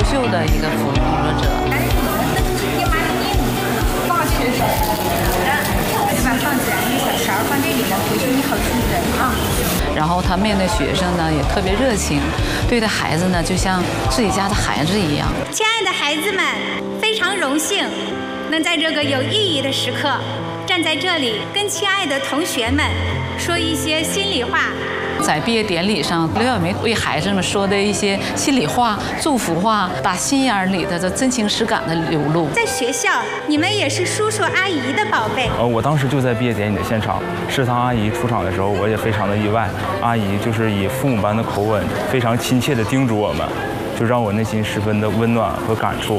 秀的一个服务工作者。 放这里了，回去你好出人啊。 然后他面对学生呢也特别热情，对待孩子呢就像自己家的孩子一样。 亲爱的孩子们，非常荣幸能在这个有意义的时刻，站在这里跟亲爱的同学们说一些心里话。 在毕业典礼上，刘晓梅为孩子们说的一些心里话、祝福话，打心眼里的这真情实感的流露。 在学校，你们也是叔叔阿姨的宝贝。 我当时就在毕业典礼的现场，食堂阿姨出场的时候，我也非常的意外。阿姨就是以父母般的口吻，非常亲切地叮嘱我们，就让我内心十分的温暖和感触。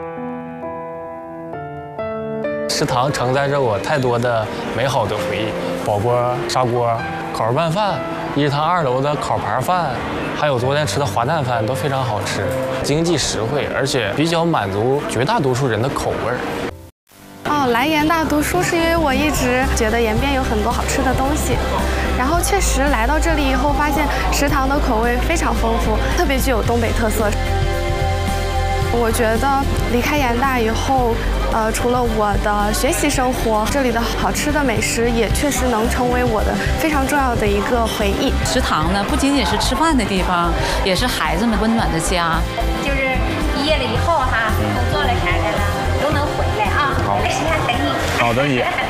食堂承载着我太多的美好的回忆，火锅、砂锅、烤肉拌饭。1堂2楼的烤盘饭，还有昨天吃的滑蛋饭都非常好吃，经济实惠，而且比较满足绝大多数人的口味儿。 来延大读书是因为我一直觉得延边有很多好吃的东西，然后确实来到这里以后，发现食堂的口味非常丰富，特别具有东北特色。我觉得离开延大以后，除了我的学习生活，这里的好吃的美食也确实能成为我的非常重要的一个回忆。 食堂呢，不仅仅是吃饭的地方，也是孩子们温暖的家。 就是毕业了以后哈，工作了啥的了，都能回来啊。 好， 在食堂等你。 好的，姐。